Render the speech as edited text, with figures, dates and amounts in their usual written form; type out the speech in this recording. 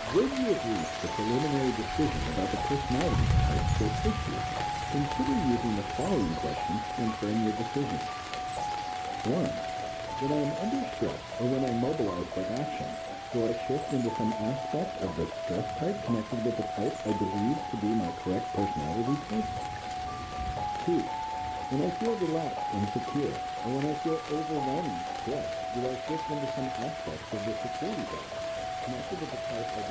When you have reached a preliminary decision about the personality type or issue, consider using the following questions when frame your decision. 1. When I am under stress or when I mobilize for action, do I shift into some aspect of the stress type connected with the type I believe to be my correct personality type? 2. When I feel relaxed and secure, or when I feel overwhelming stress, do I shift into some aspects of the security type connected with the type I